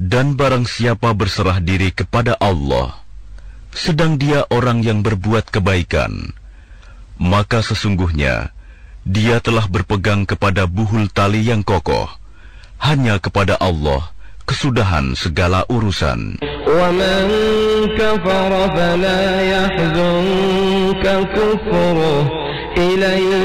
Dan barang siapa berserah diri kepada Allah, sedang dia orang yang berbuat kebaikan, maka sesungguhnya dia telah berpegang kepada buhul tali yang kokoh. Hanya kepada Allah kesudahan segala urusan. وَمَنْ كَفَرَ فَلَا يَحْزُنْكَ كُفْرُهُ